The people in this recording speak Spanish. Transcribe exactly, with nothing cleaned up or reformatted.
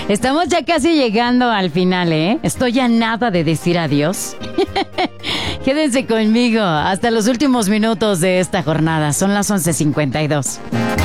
Estamos ya casi llegando al final, ¿eh? Estoy a nada de decir adiós. Quédense conmigo hasta los últimos minutos de esta jornada. Son las once cincuenta y dos.